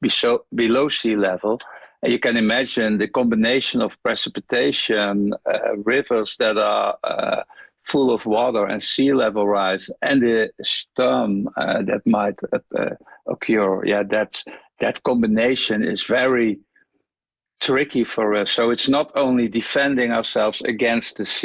below sea level. And you can imagine the combination of precipitation, rivers that are full of water and sea level rise, and the storm that might occur. Yeah, that combination is very tricky for us. So it's not only defending ourselves against the sea